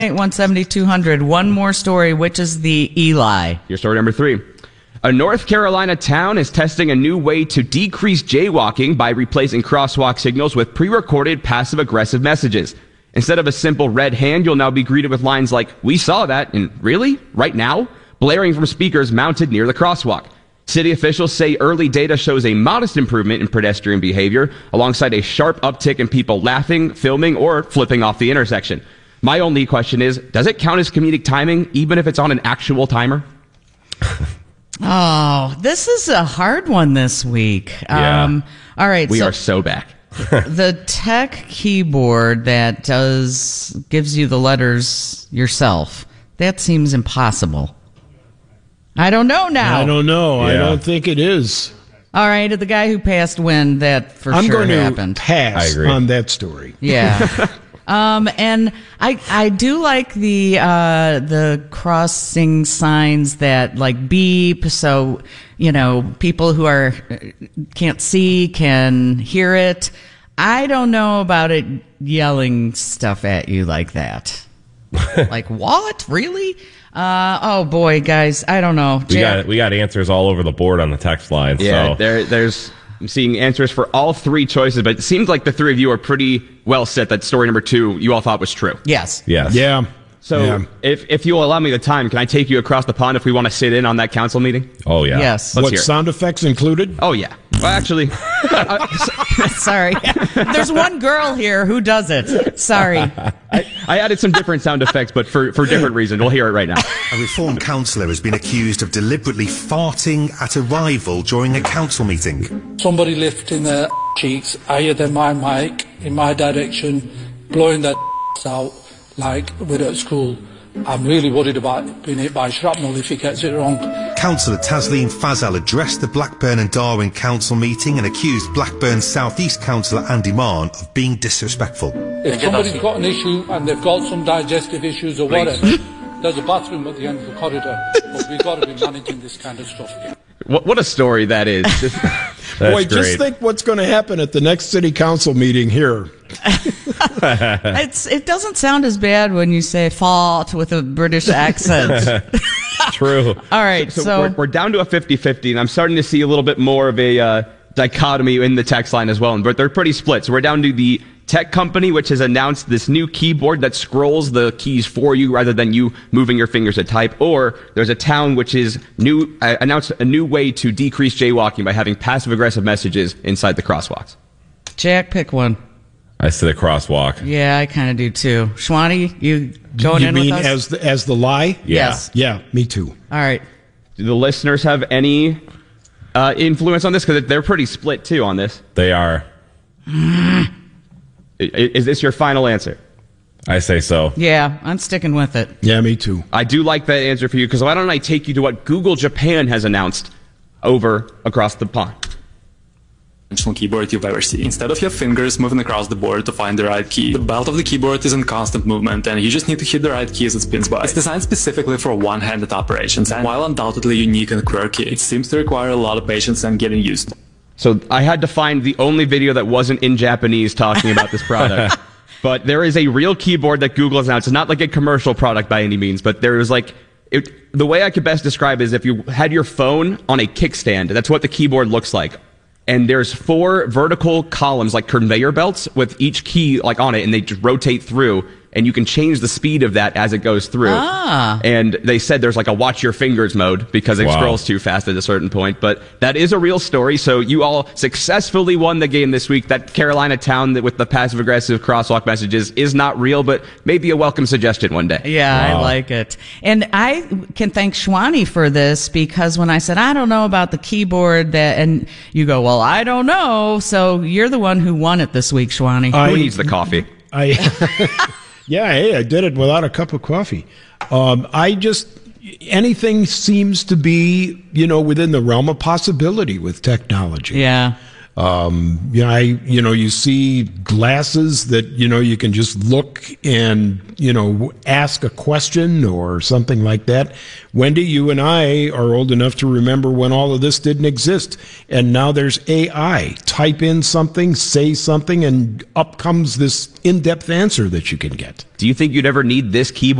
17200. One more story, which is the Eli. Your story number 3. A North Carolina town is testing a new way to decrease jaywalking by replacing crosswalk signals with pre-recorded passive-aggressive messages. Instead of a simple red hand, you'll now be greeted with lines like, "We saw that," and "Really? Right now?" blaring from speakers mounted near the crosswalk. City officials say early data shows a modest improvement in pedestrian behavior, alongside a sharp uptick in people laughing, filming, or flipping off the intersection. My only question is, does it count as comedic timing, even if it's on an actual timer? Oh, this is a hard one this week. Yeah. All right. We are so back. The tech keyboard that gives you the letters yourself, that seems impossible. I don't know now. I don't know. Yeah. I don't think it is. All right, the guy who passed win, that for I'm sure going to happened. pass on that story. Yeah. And I do like the crossing signs that like beep, so people who can't see can hear it. I don't know about it yelling stuff at you like that. Like what? Really? Oh boy, guys, I don't know. We got answers all over the board on the text line. Yeah, so. I'm seeing answers for all 3 choices, but it seems like the 3 of you are pretty well set that story number 2 you all thought was true. Yes. Yes. Yeah. So Yeah. if you'll allow me the time, can I take you across the pond if we want to sit in on that council meeting? Oh, yeah. Yes. Let's What, hear it. sound effects included? Oh, yeah. Well, actually, Sorry. There's one girl here who does it. Sorry. I added some different sound effects, but for different reasons. We'll hear it right now. A Reform councillor has been accused of deliberately farting at a rival during a council meeting. Somebody lifting their cheeks higher than my mic in my direction, blowing their out like we're at school. I'm really worried about being hit by shrapnel if he gets it wrong. Councillor Tasleen Fazal addressed the Blackburn and Darwen council meeting and accused Blackburn South East councillor Andy Marn of being disrespectful. If somebody's got an issue and they've got some digestive issues or whatever, there's a bathroom at the end of the corridor. But we've got to be managing this kind of stuff. What a story that is. Boy, great. just think what's going to happen at the next city council meeting here. It doesn't sound as bad when you say "fault" with a British accent. True. All right, so we're down to a 50-50, and I'm starting to see a little bit more of a dichotomy in the text line as well, but they're pretty split. So we're down to the tech company, which has announced this new keyboard that scrolls the keys for you rather than you moving your fingers to type. Or there's a town which is announced a new way to decrease jaywalking by having passive-aggressive messages inside the crosswalks. Jack, pick one. I say the crosswalk. Yeah, I kind of do too. Shwani, you going in mean with us? as the lie? Yeah. Yes. Yeah, me too. All right. Do the listeners have any influence on this? Because they're pretty split, too, on this. They are. Is this your final answer? I say so. Yeah, I'm sticking with it. Yeah, me too. I do like that answer for you, because why don't I take you to what Google Japan has announced over across the pond? Keyboard you've ever seen. Instead of your fingers moving across the board to find the right key, the belt of the keyboard is in constant movement and you just need to hit the right key as it spins by. It's designed specifically for one-handed operations, and while undoubtedly unique and quirky, it seems to require a lot of patience and getting used. So I had to find the only video that wasn't in Japanese talking about this product. But there is a real keyboard that Google has announced. It's not like a commercial product by any means, but there is like... the way I could best describe it is if you had your phone on a kickstand, that's what the keyboard looks like. And there's 4 vertical columns, like conveyor belts, with each key like on it, and they just rotate through, and you can change the speed of that as it goes through. And they said there's like a watch your fingers mode because it scrolls too fast at a certain point. But that is a real story. So you all successfully won the game this week. That Carolina town with the passive-aggressive crosswalk messages is not real, but maybe a welcome suggestion one day. Yeah, I like it. And I can thank Shwani for this, because when I said, I don't know about the keyboard, and you go, well, I don't know. So you're the one who won it this week, Shwani. Who needs the coffee? Yeah, hey, I did it without a cup of coffee. Anything seems to be, within the realm of possibility with technology. Yeah. You see glasses that, you can just look and, ask a question or something like that. Wendy, you and I are old enough to remember when all of this didn't exist. And now there's AI. Type in something, say something, and up comes this in-depth answer that you can get. Do you think you'd ever need this keyboard